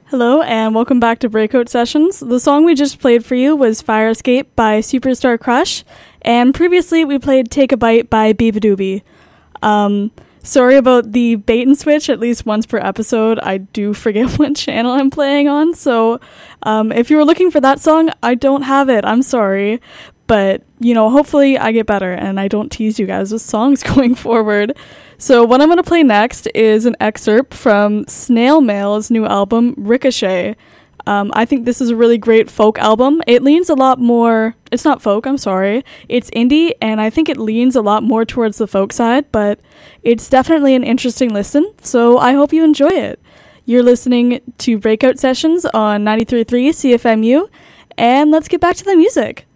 Hello and welcome back to Breakout Sessions. The song we just played for you was Fire Escape by Superstar Crush, and previously we played Take a Bite by Beabadoobie. Sorry about the bait and switch, at least once per episode. I do forget what channel I'm playing on, so if you were looking for that song, I don't have it. I'm sorry. But, hopefully I get better and I don't tease you guys with songs going forward. So what I'm going to play next is an excerpt from Snail Mail's new album, Ricochet. I think this is a really great folk album. It leans a lot more... It's not folk, I'm sorry. It's indie, and I think it leans a lot more towards the folk side, but it's definitely an interesting listen, so I hope you enjoy it. You're listening to Breakout Sessions on 93.3 CFMU, and let's get back to the music.